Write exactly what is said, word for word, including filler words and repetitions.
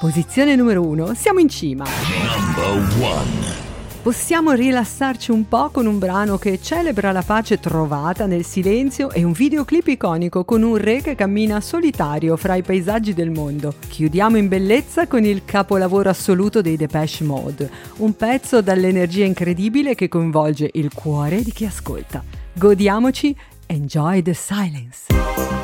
Posizione numero uno, siamo in cima. Number one. Possiamo rilassarci un po' con un brano che celebra la pace trovata nel silenzio e un videoclip iconico con un re che cammina solitario fra i paesaggi del mondo. Chiudiamo in bellezza con il capolavoro assoluto dei Depeche Mode, un pezzo dall'energia incredibile che coinvolge il cuore di chi ascolta. Godiamoci Enjoy the Silence.